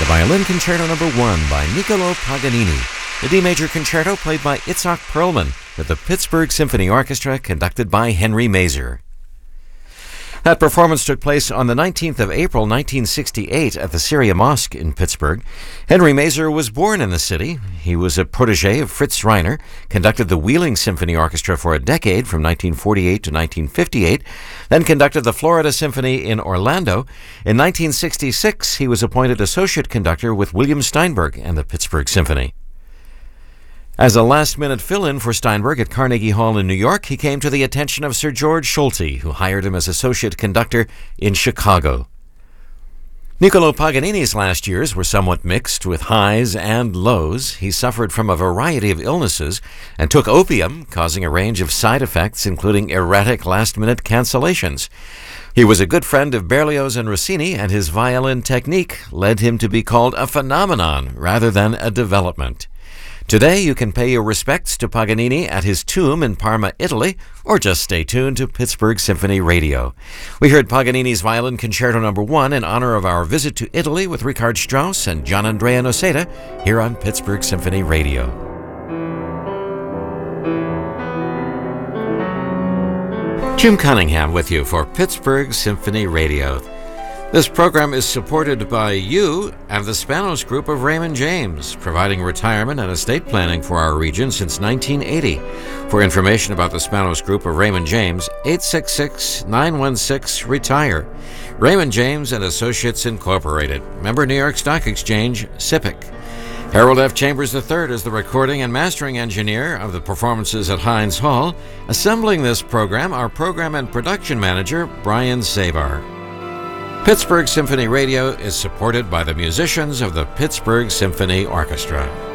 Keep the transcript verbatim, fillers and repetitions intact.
Violin Concerto Number one by Niccolò Paganini, the D major concerto played by Itzhak Perlman with the Pittsburgh Symphony Orchestra conducted by Henry Mazer. That performance took place on the nineteenth of April nineteen sixty-eight at the Syria Mosque in Pittsburgh. Henry Mazer was born in the city. He was a protege of Fritz Reiner, conducted the Wheeling Symphony Orchestra for a decade from nineteen forty-eight to nineteen fifty-eight, then conducted the Florida Symphony in Orlando. In nineteen sixty-six, he was appointed associate conductor with William Steinberg and the Pittsburgh Symphony. As a last-minute fill-in for Steinberg at Carnegie Hall in New York, he came to the attention of Sir George Solti, who hired him as associate conductor in Chicago. Niccolò Paganini's last years were somewhat mixed with highs and lows. He suffered from a variety of illnesses and took opium, causing a range of side effects, including erratic last-minute cancellations. He was a good friend of Berlioz and Rossini, and his violin technique led him to be called a phenomenon rather than a development. Today, you can pay your respects to Paganini at his tomb in Parma, Italy, or just stay tuned to Pittsburgh Symphony Radio. We heard Paganini's Violin Concerto Number one in honor of our visit to Italy with Richard Strauss and Gianandrea Noseda here on Pittsburgh Symphony Radio. Jim Cunningham with you for Pittsburgh Symphony Radio. This program is supported by you and the Spanos Group of Raymond James, providing retirement and estate planning for our region since nineteen eighty. For information about the Spanos Group of Raymond James, eight six six, nine one six, RETIRE. Raymond James and Associates Incorporated. Member New York Stock Exchange, S I P C. Harold F. Chambers the third is the recording and mastering engineer of the performances at Heinz Hall. Assembling this program, our program and production manager, Brian Sabar. Pittsburgh Symphony Radio is supported by the musicians of the Pittsburgh Symphony Orchestra.